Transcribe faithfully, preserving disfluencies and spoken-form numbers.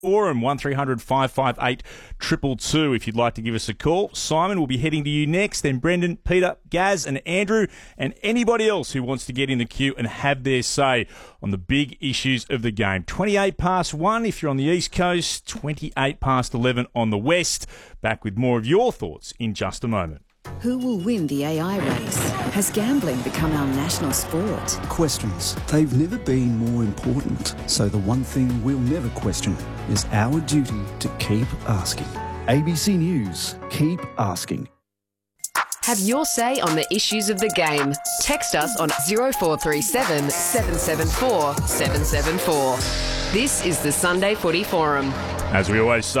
Forum, one three hundred five five eight two two two if you'd like to give us a call. Simon will be heading to you next, then Brendan, Peter, Gaz and Andrew, and anybody else who wants to get in the queue and have their say on the big issues of the game. twenty-eight past one if you're on the East Coast, twenty-eight past eleven on the West. Back with more of your thoughts in just a moment. Who will win the A I race? Has gambling become our national sport? Questions. They've never been more important. So the one thing we'll never question is our duty to keep asking. A B C News. Keep asking. Have your say on the issues of the game. Text us on zero four three seven, seven seven four, seven seven four. This is the Sunday Footy Forum. As we always say,